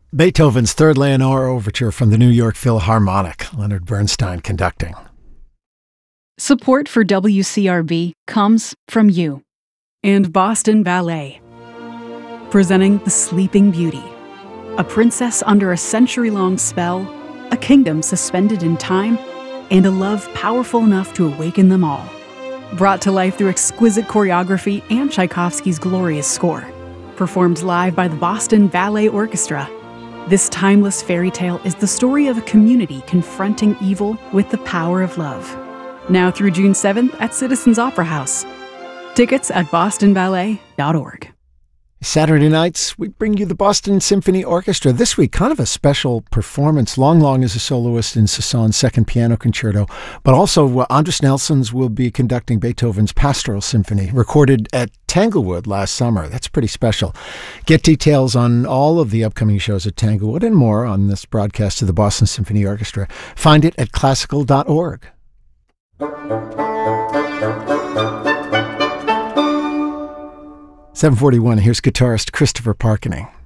Beethoven's Third Leonore Overture from the New York Philharmonic, Leonard Bernstein conducting. Support for WCRB comes from you and Boston Ballet, presenting The Sleeping Beauty, a princess under a century-long spell, a kingdom suspended in time, and a love powerful enough to awaken them all. Brought to life through exquisite choreography and Tchaikovsky's glorious score. Performed live by the Boston Ballet Orchestra, this timeless fairy tale is the story of a community confronting evil with the power of love. Now through June 7th at Citizens Opera House. Tickets at bostonballet.org. Saturday nights, we bring you the Boston Symphony Orchestra. This week, kind of a special performance. Long is a soloist in Sasson's Second Piano Concerto, but also Andris Nelsons will be conducting Beethoven's Pastoral Symphony, recorded at Tanglewood last summer. That's pretty special. Get details on all of the upcoming shows at Tanglewood and more on this broadcast of the Boston Symphony Orchestra. Find it at classical.org. 7:41, here's guitarist Christopher Parkening.